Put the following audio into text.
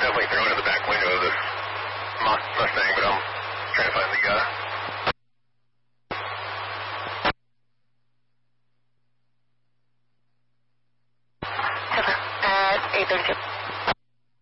definitely thrown in the back window of this Mustang, but I'm trying to find the At 8:32.